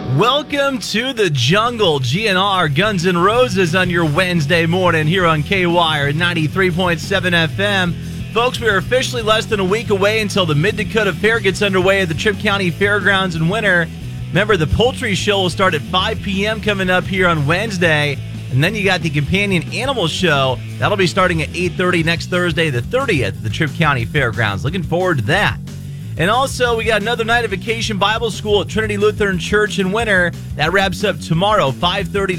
Welcome to the jungle. GNR, Guns N' Roses on your Wednesday morning here on K-Wire 93.7 FM. Folks, we are officially less than a week away until the Mid-Dakota Fair gets underway at the Tripp County Fairgrounds in Winter. Remember, the poultry show will start at 5 p.m. coming up here on Wednesday. And then you got the companion animal show. That'll be starting at 8:30 next Thursday, the 30th, at the Tripp County Fairgrounds. Looking forward to that. And also, we got another night of Vacation Bible School at Trinity Lutheran Church in Winter. That wraps up tomorrow, 5:30